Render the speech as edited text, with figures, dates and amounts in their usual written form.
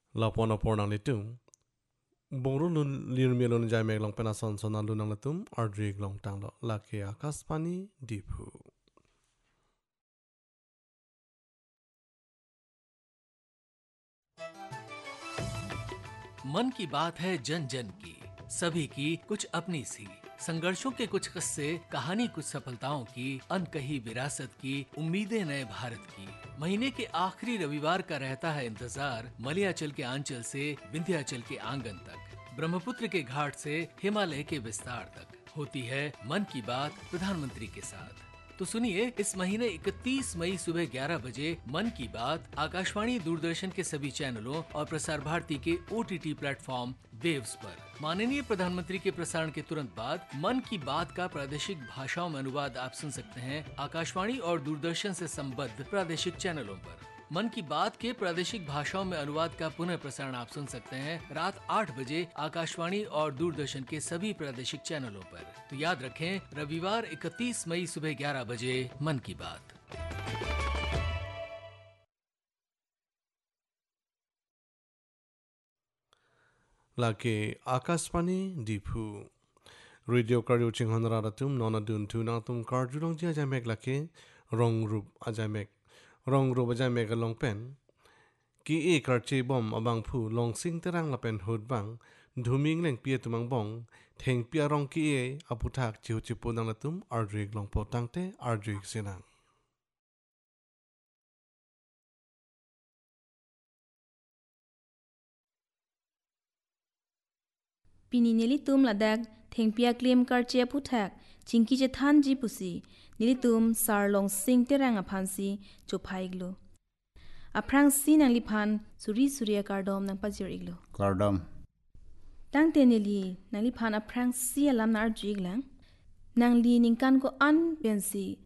lapon apor nang litung boru lun lirmelon jai meg long pena son son lun nang latum ardrig long tang lo lake Akaspani Dipu मन की बात है जन जन की, सभी की कुछ अपनी सी, संघर्षों के कुछ किस्से, कहानी कुछ सफलताओं की, अनकही विरासत की, उम्मीदें नए भारत की। महीने के आखिरी रविवार का रहता है इंतजार, मलयाचल के आंचल से विंध्याचल के आंगन तक, ब्रह्मपुत्र के घाट से हिमालय के विस्तार तक होती है मन की बात प्रधानमंत्री के साथ। तो सुनिए, इस महीने 31 मई सुबह 11 बजे मन की बात आकाशवाणी दूरदर्शन के सभी चैनलों और प्रसार भारती के OTT प्लेटफॉर्म वेव्स पर। माननीय प्रधानमंत्री के प्रसारण के तुरंत बाद मन की बात का प्रादेशिक भाषाओं में अनुवाद आप सुन सकते हैं आकाशवाणी और दूरदर्शन से संबद्ध प्रादेशिक चैनलों पर। मन की बात के प्रादेशिक भाषाओं में अनुवाद का पुनः प्रसारण आप सुन सकते हैं रात 8 बजे आकाशवाणी और दूरदर्शन के सभी प्रादेशिक चैनलों पर। तो याद रखें, रविवार 31 मई सुबह 11 बजे मन की बात। lake Akaspani Dipu radio karyo chinghonra ratum nona dun tuna tum karjulong ji ajamek lake rongrup ajamek long pen ki e karche bom abang phu long sing terang lapen hod bang dhuming leng pia tumang bong theng pia rong ki e aputhak chiu chipu nang latum ardrig long potang te ardrig sinang Pini nilitum ladak thengpia claim karche puthak chingki je than ji pusi nilitum sarlong sing terang aphansi chophaiglo aprang sin ang liphan suri surya kardom nang pajir iglo Kardam tang teneli nang liphan aprang si alam nar jiglang nang li ningkan ko an pensi